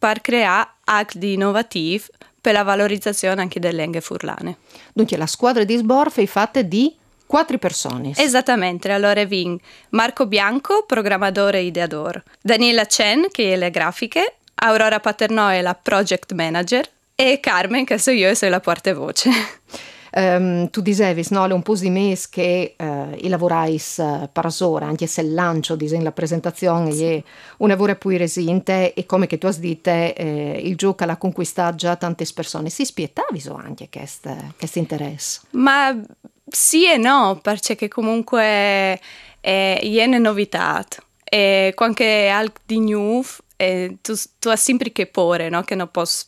per creare atti innovativi per la valorizzazione anche delle lingue furlane. Dunque la squadra di Sborf è fatta di 4 persone. Esattamente, allora vin Marco Bianco, programmatore e ideatore, Daniela Chen, che è le grafiche, Aurora Paternò è la project manager e Carmen, che sono io e sono la portavoce. Tu dicevi, no, un po' di mesi che i lavorai per ora, anche se il lancio, la presentazione è una vera poi resinte e come che tu hai detto, il gioco l'ha conquistato già tante persone. Si spietavi anche questo interesse? Ma sì e no, perché comunque è una novità e qualche altro di new tu hai sempre che porre, no? Che non posso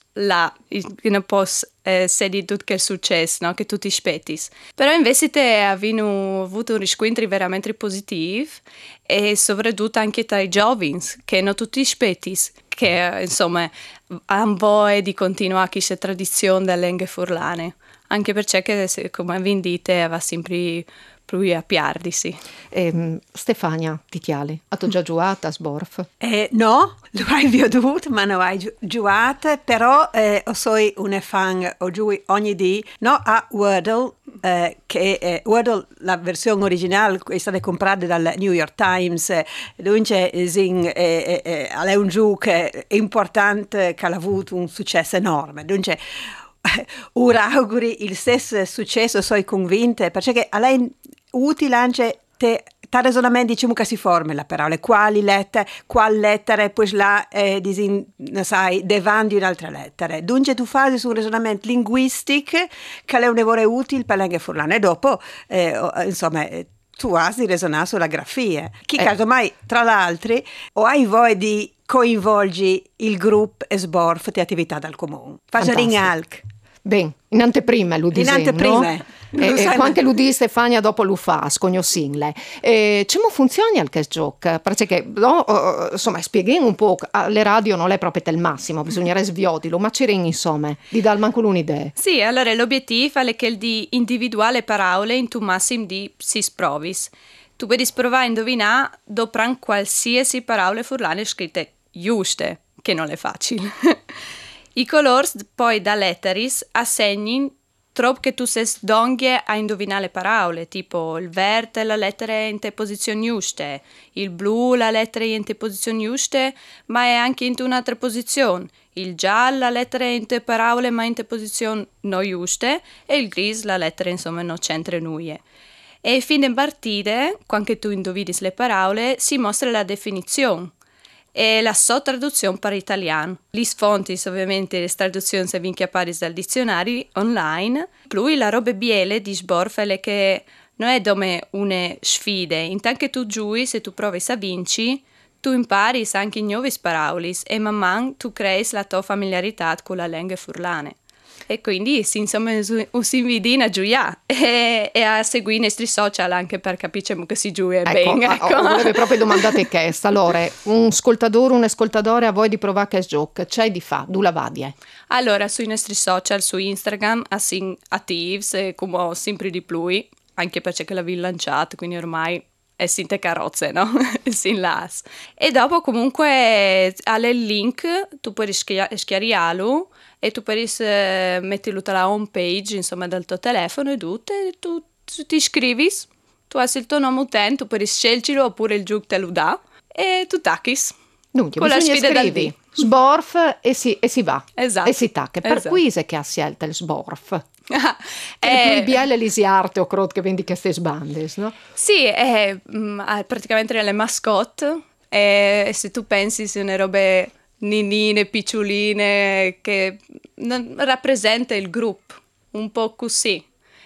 sedi tutto che è successo, no? Che tu ti aspetti. Però invece abbiamo avuto un riscontro veramente positivo e soprattutto anche tra i giovani, che non tutti aspetti, che insomma hanno voglia di continuare questa tradizione delle lingue furlane. Anche perché, come vi dite, va sempre più a piardi. Stefania Titiali, hai già giocato a Sborf? No, lo hai veduto, ma non hai giocato, però sono una fan, ho giocato ogni giorno, no, a Wordle, che Wordle, la versione originale è stata comprata dal New York Times, dunque è un gioco importante che ha avuto un successo enorme, dunque ora auguri il stesso successo, sono convinta, perché a lei utile anche te ragionamento diciamo che si forma la parola, quali lettere poi là sai davanti un'altra lettera, dunque tu fai un ragionamento linguistico che è un lavoro utile per la lingua furlana e dopo insomma tu hai di ragionare sulla grafia che casomai tra l'altro o hai voglia di coinvolgi il gruppo e Sborf di attività dal comune fai rinalc. Bene, in anteprima lo diciamo, in anteprima, no? E anche lo di Stefania dopo lo fa, scognosinle. Come funziona il gioco? Perché, no, insomma, spieghiamo un po', le radio non è proprio il massimo, bisognerebbe sviodilo, ma c'era insomma, di dar manco un'idea. Sì, allora l'obiettivo è che di individuare parole in tu massimo di sis provis. Tu puoi provare a indovinare dopo qualsiasi parole furlane scritte giuste, che non è facile. I colori poi da letteris assegni troppo che tu sei donghie a indovinare le parole, tipo il verde la lettera è in te posizioni giuste, il blu la lettera è in te posizioni giuste, ma è anche in un'altra posizione, il giallo la lettera è in te parole ma in te posizioni non giuste e il gris la lettera insomma non c'entra nulla. E fine partite, quando tu indovini le parole, si mostra la definizione. E la traduzione per italiano. Le fonti, ovviamente, le traduzioni se vinchi appari dal dizionario online. Poi la roba biele di Sborf è che non è come una sfida. Intanto che tu giui, se tu provi a vinci, tu impari anche nuove parole e man mano tu crei la tua familiarità con la lingua furlane. E quindi insomma si invita a giocare e a seguire i nostri social anche per capire che si gioca bene. Ecco. Volevo proprio domandare questo. Allora, un ascoltatore a voi di provare che gioco, c'è di fa, dove la vadie? Allora, sui nostri social, su Instagram, attivi, come sempre di più, anche perché l'avevo lanciato, quindi ormai è sinte carrozze, no? Sin las. E dopo comunque alle link, tu puoi schiariarlo e tu puoi metterlo alla home page, insomma, dal tuo telefono e tu ti iscrivi, tu hai il tuo nome utente, tu puoi sceglierlo oppure il gioco te lo dà e tu tacchis. Dunque, con la sfida dal D. Sborf e si va. Esatto. E si tacca. Per esatto. cui è che ha scelto il Sborf. È più bielle lisiarte o crot che vendi queste sbandes, no? Sì, è praticamente le mascotte e se tu pensi sono robe ninine, piccioline che rappresenta il gruppo, un po' così.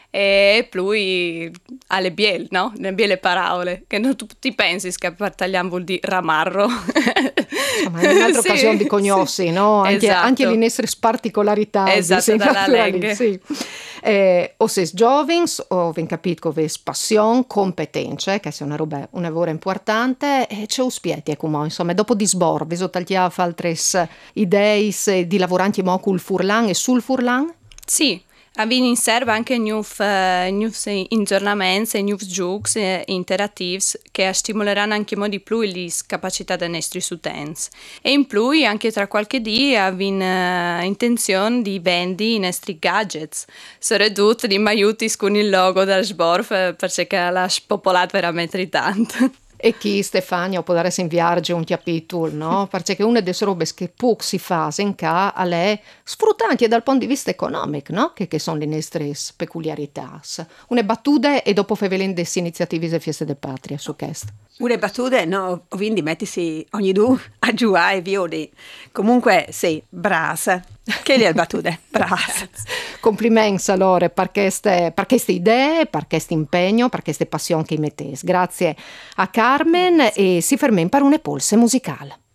E poi alle biel, no? Le biele parole, che non tutti pensi che partagliamo vuol dire ramarro. Insomma, è un'altra occasione di cognossi, sì, no? Anche le nostre particolarità. Esatto, dalla lingua. Sì. O se giovins, o ben capito che passione, competenze, che è una roba, una vera importante, e c'è uspieti, come insomma, dopo di Sborf, vi sono altre idee di lavorare anche con il furlan e sul furlan? Sì. Abbiamo in serba anche nuovi aggiornamenti e nuovi giochi interattivi che stimoleranno anche di più le capacità dei nostri utenti. E in più, anche tra qualche dia, abbiamo intenzione di vendere i nostri gadgets, soprattutto di aiuti con il logo del Sborf, perché l'ha spopolato veramente tanto. E chi, Stefania, può dare in viaggio un capitolo, no? Perché una delle robe che può si fa in ca è sfruttanti dal punto di vista economico, no? Che sono le nostre peculiarità. Una battuta e dopo fai le iniziative e feste del patria su questo. Una battuta, no, quindi mettisi ogni due a giocare e via. Comunque, sì, brasa. Che le battute? Brasa. Complimenti allora per queste idee, per questo impegno, per queste passioni che mettete. Grazie a Carmen e si fermiamo per una polse musicale.